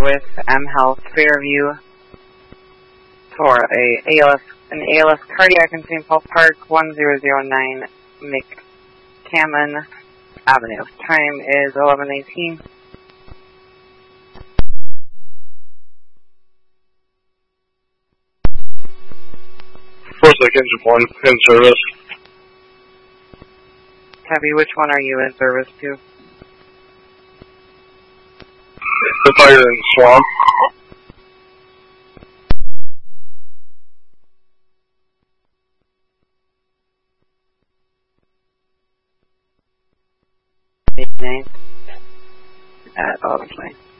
with M Health Fairview for an ALS cardiac in St. Paul Park, 1009 McCammon Avenue. Time is 11:18. First engine 1 in service. Copy, which one are you in service to? The fire in Swamp. Name? At 11:20.